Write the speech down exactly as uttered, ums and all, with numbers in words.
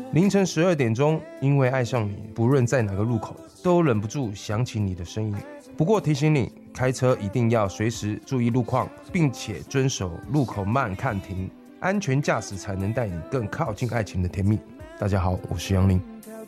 凌晨十二点钟，因为爱上你，不论在哪个路口，都忍不住想起你的身影。不过提醒你，开车一定要随时注意路况，并且遵守路口慢看停，安全驾驶才能带你更靠近爱情的甜蜜。大家好，我是杨林。